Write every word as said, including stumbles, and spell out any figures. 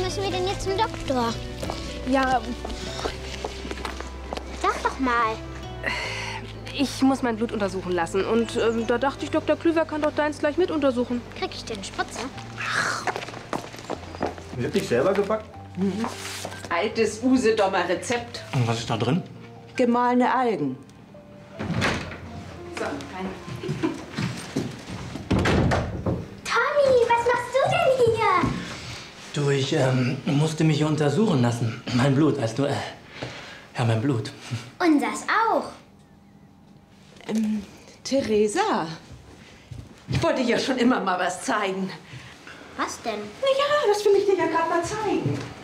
müssen wir denn jetzt zum Doktor? Ja, Sag doch mal. ich muss mein Blut untersuchen lassen. Und ähm, da dachte ich, Doktor Klüver kann doch deins gleich mit untersuchen. Krieg ich denn Spritze? Wirklich selber gebacken? Mhm. Altes Usedomer Rezept. Und was ist da drin? Gemahlene Algen. So, rein. Tommy, was machst du denn hier? Du, ich ähm, musste mich hier untersuchen lassen. Mein Blut, weißt du, äh, ja, mein Blut. Unsers auch. Ähm, Theresa, ich wollte dir ja schon immer mal was zeigen. Was denn? Na ja, das will ich dir ja gerade mal zeigen.